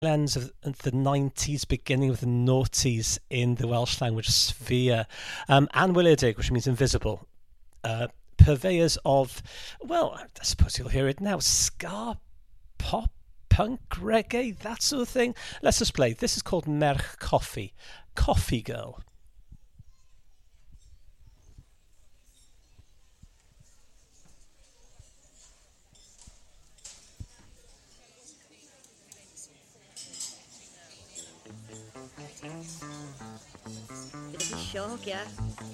ends of the 90s, beginning of the noughties in the Welsh language sphere. Anweledig, which means invisible. Purveyors of, well, I suppose you'll hear it now, ska, pop, punk, reggae, that sort of thing. Let's just play. This is called Merch Coffee. Coffee Girl. Bit of a shock, yeah.